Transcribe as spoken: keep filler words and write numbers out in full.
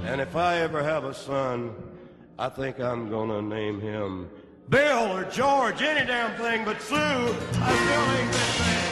And if I ever have a son, I think I'm gonna name him Bill or George, any damn thing but Sue. I still ain't that thing.